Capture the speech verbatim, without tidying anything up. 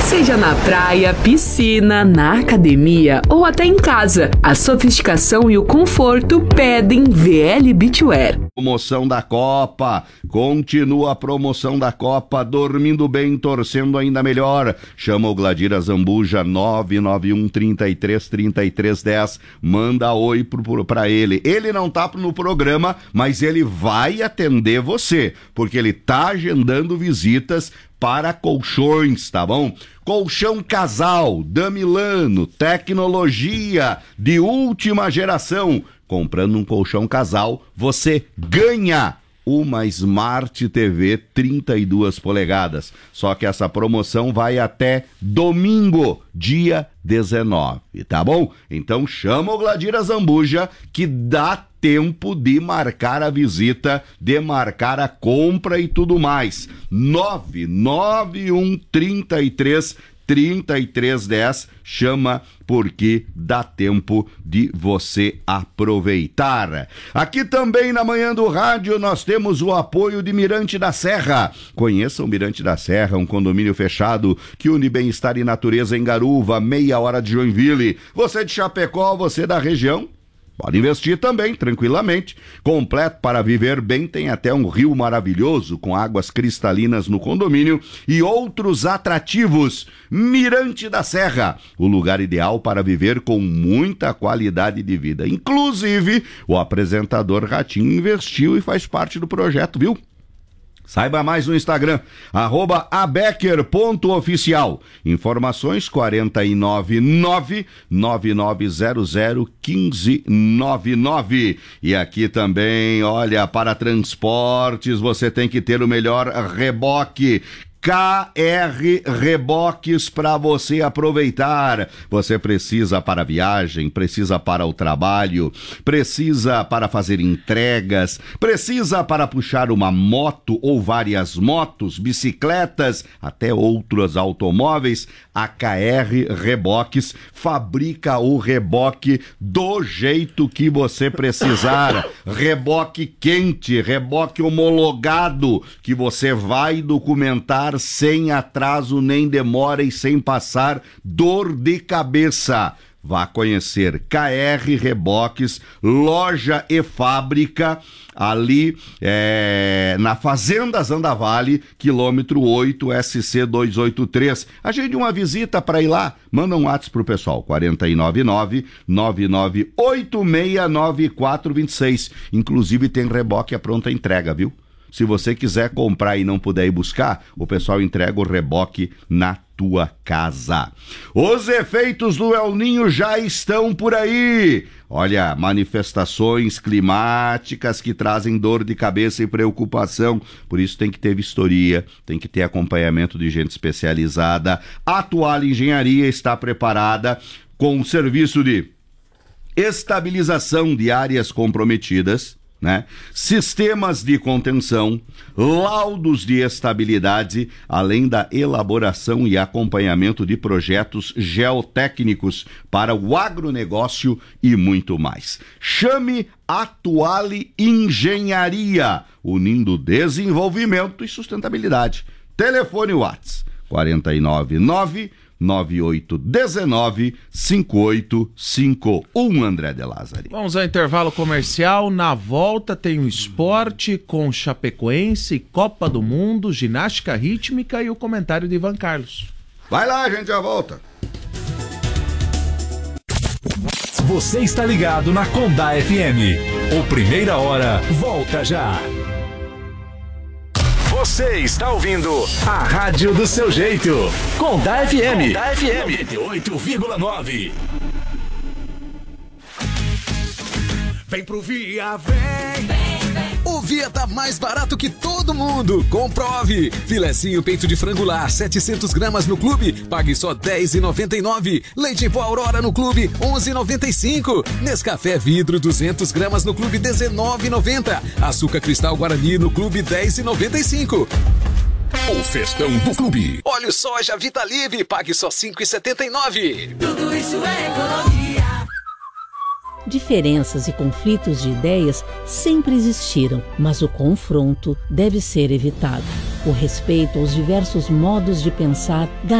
Seja na praia, piscina, na academia ou até em casa, a sofisticação e o conforto pedem V L Beachwear. Promoção da Copa, continua a promoção da Copa, dormindo bem, torcendo ainda melhor. Chama o Gladira Zambuja nove nove um, trinta e três, trinta e três, dez, manda oi pro, pro, pra ele. Ele não tá no programa, mas ele vai atender você, porque ele tá agendando visitas para colchões, tá bom? Colchão Casal, da Milano, tecnologia de última geração. Comprando um colchão Casal, você ganha uma Smart T V trinta e duas polegadas. Só que essa promoção vai até domingo, dia dezenove, tá bom? Então chama o Gladira Zambuja que dá tempo de marcar a visita, de marcar a compra e tudo mais. nove nove um, trinta e três, trinta e três, dez, chama porque dá tempo de você aproveitar. Aqui também na Manhã do Rádio nós temos o apoio de Mirante da Serra. Conheça o Mirante da Serra, um condomínio fechado que une bem-estar e natureza em Garuva, meia hora de Joinville. Você de Chapecó, você da região, pode investir também, tranquilamente. Completo para viver bem, tem até um rio maravilhoso com águas cristalinas no condomínio e outros atrativos. Mirante da Serra, o lugar ideal para viver com muita qualidade de vida. Inclusive, o apresentador Ratinho investiu e faz parte do projeto, viu? Saiba mais no Instagram, arroba abecker ponto oficial. Informações quatro nove nove, nove nove zero zero, um cinco nove nove. E aqui também, olha, para transportes você tem que ter o melhor reboque. K R Reboques para você aproveitar. Você precisa para viagem, precisa para o trabalho, precisa para fazer entregas, precisa para puxar uma moto ou várias motos, bicicletas, até outros automóveis. A K R Reboques fabrica o reboque do jeito que você precisar. Reboque quente, reboque homologado, que você vai documentar sem atraso nem demora e sem passar dor de cabeça. Vá conhecer K R Reboques, loja e fábrica, ali é, na Fazenda Zandavale, quilômetro oito, S C duzentos e oitenta e três. Agende uma visita para ir lá, manda um WhatsApp pro pessoal, quatro nove nove, nove nove oito seis nove quatro dois seis. Inclusive tem reboque à pronta entrega, viu? Se você quiser comprar e não puder ir buscar, o pessoal entrega o reboque na tua casa. Os efeitos do El Ninho já estão por aí. Olha, manifestações climáticas que trazem dor de cabeça e preocupação. Por isso tem que ter vistoria, tem que ter acompanhamento de gente especializada. A Atual Engenharia está preparada com um serviço de estabilização de áreas comprometidas, né? Sistemas de contenção, laudos de estabilidade, além da elaboração e acompanhamento de projetos geotécnicos para o agronegócio e muito mais. Chame Atuale Engenharia, unindo desenvolvimento e sustentabilidade. Telefone WhatsApp quatro nove nove, nove oito um nove, cinco oito cinco um, André de Lázari. Vamos ao intervalo comercial. Na volta tem o esporte com Chapecoense, Copa do Mundo, ginástica rítmica e o comentário de Ivan Carlos. Vai lá, a gente já volta. Você está ligado na Condá F M. O Primeira Hora volta já. Você está ouvindo a rádio do seu jeito. Condá F M. Condá F M noventa e oito vírgula nove. Vem pro Via, vem. Vem, vem. O Via tá mais barato que todo mundo. Comprove. Filezinho peito de frango lar, setecentos gramas no clube, pague só dez reais e noventa e nove centavos. Leite em pó Aurora no clube, onze reais e noventa e cinco centavos. Nescafé vidro, duzentas gramas no clube, dezenove reais e noventa centavos. Açúcar cristal Guarani no clube, dez reais e noventa e cinco centavos. O festão do clube. Óleo soja Vitalive, pague só cinco reais e setenta e nove centavos. Tudo isso é economia. Diferenças e conflitos de ideias sempre existiram, mas o confronto deve ser evitado. O respeito aos diversos modos de pensar